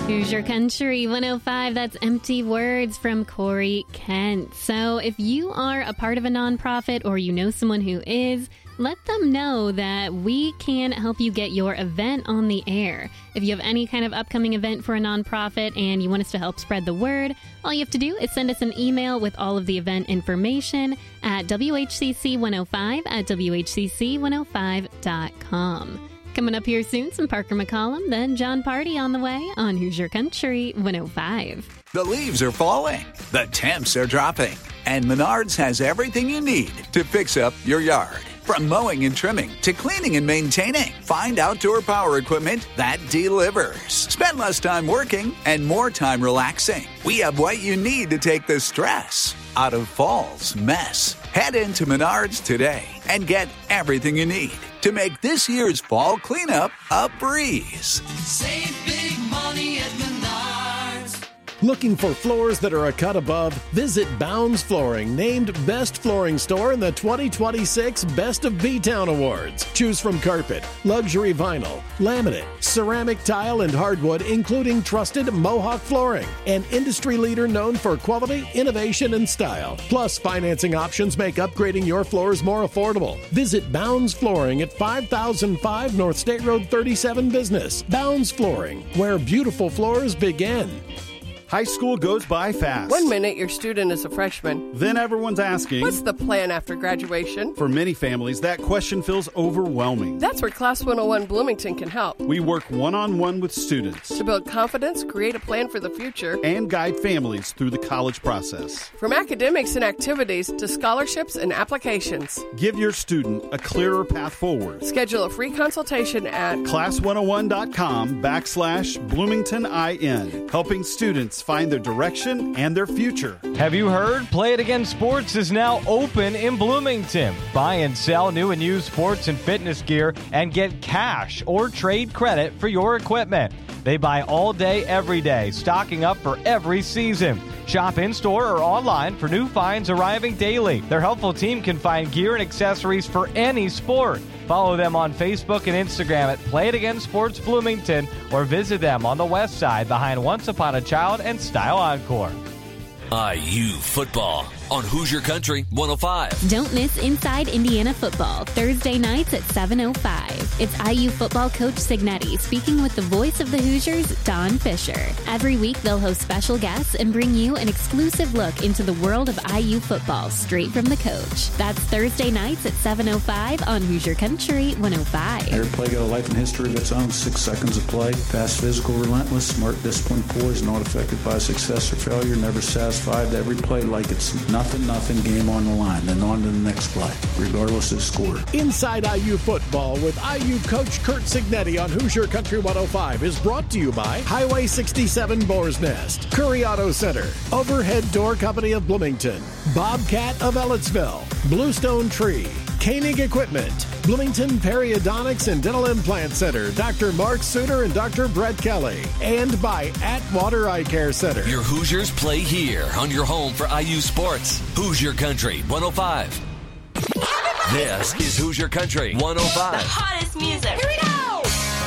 Hoosier Country 105, that's Empty Words from Corey Kent. So if you are a part of a nonprofit or you know someone who is, let them know that we can help you get your event on the air. If you have any kind of upcoming event for a nonprofit and you want us to help spread the word, all you have to do is send us an email with all of the event information at WHCC105@WHCC105.com. Coming up here soon, some Parker McCollum, then John Party on the way on Hoosier Country 105. The leaves are falling, the temps are dropping, and Menards has everything you need to fix up your yard. From mowing and trimming to cleaning and maintaining, find outdoor power equipment that delivers. Spend less time working and more time relaxing. We have what you need to take the stress out of fall's mess. Head into Menards today and get everything you need to make this year's fall cleanup a breeze. Save big money at Menards. Looking for floors that are a cut above? Visit Bounds Flooring, named Best Flooring Store in the 2026 Best of B-Town Awards. Choose from carpet, luxury vinyl, laminate, ceramic tile, and hardwood, including trusted Mohawk flooring, an industry leader known for quality, innovation, and style. Plus, financing options make upgrading your floors more affordable. Visit Bounds Flooring at 5005 North State Road 37 Business. Bounds Flooring, where beautiful floors begin. High school goes by fast. 1 minute your student is a freshman. Then everyone's asking, what's the plan after graduation? For many families, that question feels overwhelming. That's where Class 101 Bloomington can help. We work one-on-one with students to build confidence, create a plan for the future, and guide families through the college process. From academics and activities to scholarships and applications. Give your student a clearer path forward. Schedule a free consultation at class101.com/BloomingtonIN, helping students find their direction and their future. Have you heard? Play It Again Sports is now open in Bloomington. Buy and sell new and used sports and fitness gear and get cash or trade credit for your equipment. They buy all day, every day, stocking up for every season. Shop in-store or online for new finds arriving daily. Their helpful team can find gear and accessories for any sport. Follow them on Facebook and Instagram at Play It Again Sports Bloomington or visit them on the west side behind Once Upon a Child and Style Encore. IU football on Hoosier Country 105. Don't miss Inside Indiana Football, Thursday nights at 7:05. It's IU football coach Signetti speaking with the voice of the Hoosiers, Don Fisher. Every week they'll host special guests and bring you an exclusive look into the world of IU football straight from the coach. That's Thursday nights at 7:05 on Hoosier Country 105. Every play got a life and history of its own. 6 seconds of play. Fast, physical, relentless, smart, disciplined, poised, not affected by success or failure, never satisfied. Every play like it's nothing, game on the line, then on to the next play, regardless of score. Inside IU Football with IU coach Kurt Signetti on Hoosier Country 105 is brought to you by Highway 67 Boar's Nest, Curry Auto Center, Overhead Door Company of Bloomington, Bobcat of Ellettsville, Bluestone Tree, Koenig Equipment, Bloomington Periodontics and Dental Implant Center, Dr. Mark Suter and Dr. Brett Kelly, and by Atwater Eye Care Center. Your Hoosiers play here on your home for IU sports. Hoosier Country 105. This is Hoosier Country 105. The hottest music. Here we go.